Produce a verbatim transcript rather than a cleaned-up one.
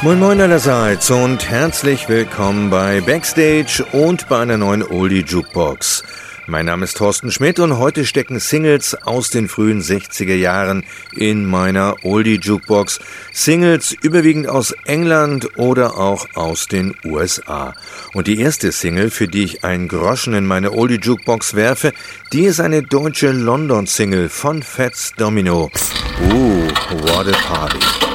Moin Moin allerseits und herzlich willkommen bei Backstage und bei einer neuen Oldie Jukebox. Mein Name ist Thorsten Schmidt und heute stecken Singles aus den frühen sechziger Jahren in meiner Oldie Jukebox. Singles überwiegend aus England oder auch aus den U S A. Und die erste Single, für die ich einen Groschen in meine Oldie Jukebox werfe, die ist eine deutsche London-Single von Fats Domino. Uh, what a party.